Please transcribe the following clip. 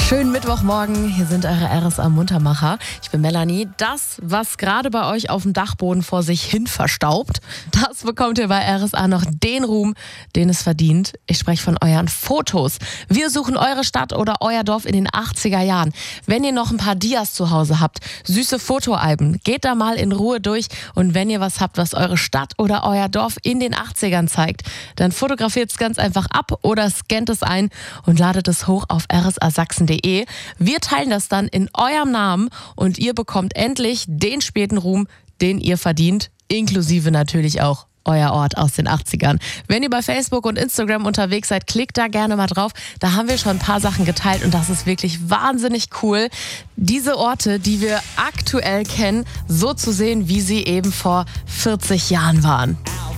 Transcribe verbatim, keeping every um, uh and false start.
Schönen Mittwochmorgen, hier sind eure R S A-Muntermacher. Ich bin Melanie. Das, was gerade bei euch auf dem Dachboden vor sich hin verstaubt, das bekommt ihr bei R S A noch den Ruhm, den es verdient. Ich spreche von euren Fotos. Wir suchen eure Stadt oder euer Dorf in den achtziger Jahren. Wenn ihr noch ein paar Dias zu Hause habt, süße Fotoalben, geht da mal in Ruhe durch. Und wenn ihr was habt, was eure Stadt oder euer Dorf in den achtzigern zeigt, dann fotografiert es ganz einfach ab oder scannt es ein und ladet es hoch auf r s a sachsen punkt de. Wir teilen das dann in eurem Namen und ihr bekommt endlich den späten Ruhm, den ihr verdient, inklusive natürlich auch euer Ort aus den achtzigern. Wenn ihr bei Facebook und Instagram unterwegs seid, klickt da gerne mal drauf. Da haben wir schon ein paar Sachen geteilt und das ist wirklich wahnsinnig cool, diese Orte, die wir aktuell kennen, so zu sehen, wie sie eben vor vierzig Jahren waren.